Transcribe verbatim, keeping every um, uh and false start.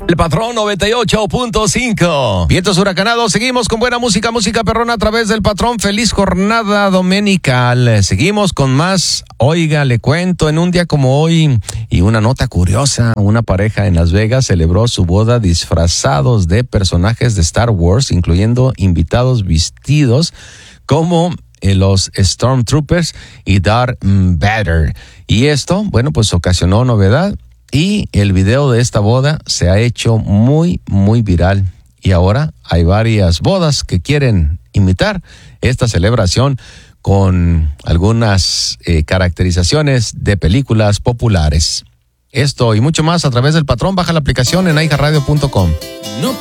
El Patrón noventa y ocho punto cinco. Vientos huracanados. Seguimos con buena música, música perrona a través del Patrón. Feliz jornada dominical. Seguimos con más. Oiga, le cuento, en un día como hoy, y una nota curiosa, una pareja en Las Vegas celebró su boda disfrazados de personajes de Star Wars, incluyendo invitados vestidos como eh, los Stormtroopers y Darth Vader. Y esto, bueno, pues ocasionó novedad. Y el video de esta boda se ha hecho muy, muy viral. Y ahora hay varias bodas que quieren imitar esta celebración con algunas eh, caracterizaciones de películas populares. Esto y mucho más a través del Patrón. Baja la aplicación en i ja radio punto com. No